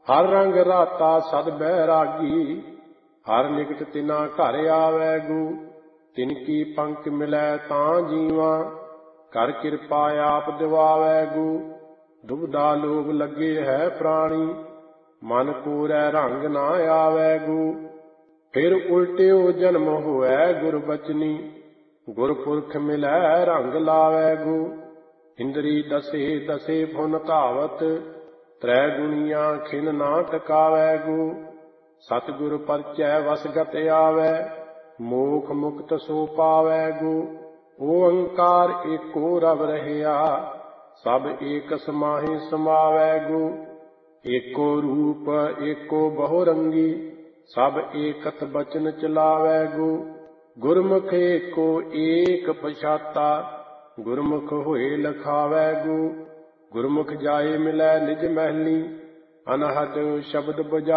ਹਰ ਰੰਗ ਰਾਤਾ ਸਦ ਬੈਰਾਗੀ, ਹਰ ਨਿਕਟ ਤਿਨਾ ਘਰ ਆਵੈ ਗੂ। ਤਿਨ ਕੀ ਪੰਕ ਮਿਲੈ ਤਾਂ ਜੀਵਾ, ਕਰ ਕਿਰਪਾ ਆਪ ਦਿਵਾਵੈ ਗੂ। ਦੁਬਦਾ ਲੋਭ ਲੱਗੇ ਹੈ ਪ੍ਰਾਣੀ, ਮਨ ਕੋਰੈ ਰੰਗ ਨਾ ਆਵੈ ਗੂ। ਫਿਰ ਉਲਟਿਓ ਜਨਮ ਹੋਵੈ ਗੁਰਬਚਨੀ, ਗੁਰਪੁਰਖ ਮਿਲੈ ਰੰਗ ਲਾਵੈ ਗੂ। ਇੰਦਰੀ ਦਸੇ ਦਸੇ ਫੁਨ ਧਾਵਤ, ਤ੍ਰੈ ਗੁਣੀਆਂ ਖਿਨ ਨਾ ਟਿਕਾਵੈ ਗੂ। ਸਤਿਗੁਰ ਪਰਚੈ ਵਸਗਤ ਆਵੈ, ਮੋਖ ਮੁਕਤ ਸੋ ਪਾਵੈ ਗੂ। ਓੰਕਾਰ ਏਕੋ ਰਵ ਰਹਿਆ, ਸਭ ਏਕ ਸਮਾਹਿ ਸਮਾਵੈ ਗੂ। ਏਕੋ ਰੂਪ ਏਕੋ ਬਹੁ ਰੰਗੀ, ਸਭ ਏਕਤ ਬਚਨ ਚਲਾਵੈ ਗੂ। ਗੁਰਮੁਖ ਏਕੋ ਏਕ ਪਛਾਤਾ, ਗੁਰਮੁਖ ਹੋਏ ਲਖਾਵੈ ਗੂ। ਗੁਰਮੁਖ ਜਾਏ ਮਿਲੈ ਨਿਜ ਮਹਿਲੀ, ਅਨਹਦ ਸ਼ਬਦ ਬਜਾ